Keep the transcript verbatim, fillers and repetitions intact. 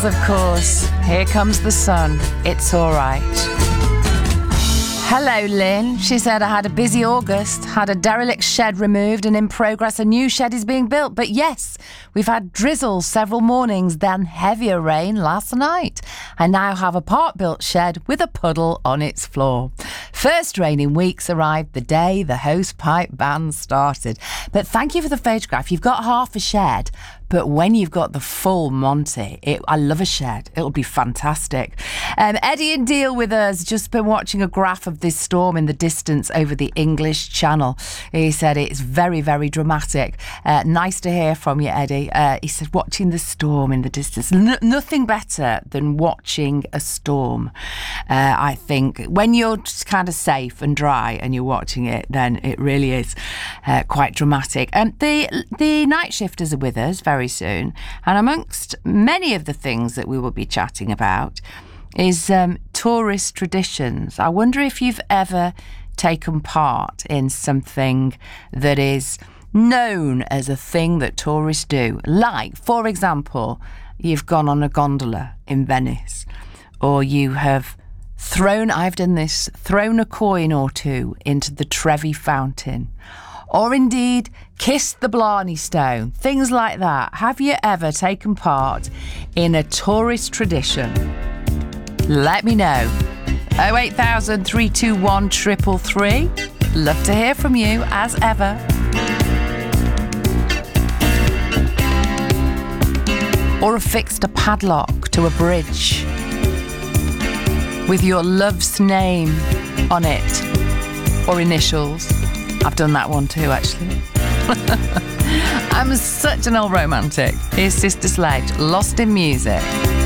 Beatles, of course. Here comes the sun. It's all right. Hello, Lynn. She said, I had a busy August, had a derelict shed removed and in progress a new shed is being built. But yes, we've had drizzle several mornings, then heavier rain last night. I now have a part-built shed with a puddle on its floor. First rain in weeks arrived the day the hosepipe ban started. But thank you for the photograph. You've got half a shed, but when you've got the full Monty, it, I love a shed. It'll be fantastic. Um, Eddie and Deal with us, just been watching a graph of this storm in the distance over the English Channel. He said it's very, very dramatic. Uh, nice to hear from you, Eddie. Uh, he said watching the storm in the distance. N- nothing better than watching a storm. Uh, I think when you're just kind of safe and dry and you're watching it, then it really is uh, quite dramatic. Um, the, the night shifters are with us very soon, and amongst many of the things that we will be chatting about is um, tourist traditions. I wonder if you've ever taken part in something that is known as a thing that tourists do. Like, for example, you've gone on a gondola in Venice, or you have thrown, I've done this, thrown a coin or two into the Trevi fountain, or indeed kissed the Blarney Stone, things like that. Have you ever taken part in a tourist tradition? Let me know. oh eight thousand, three two one, three three three. Love to hear from you, as ever. Or affixed a padlock to a bridge with your love's name on it, or initials. I've done that one too, actually. I'm such an old romantic. Here's Sister Sledge, Lost in Music.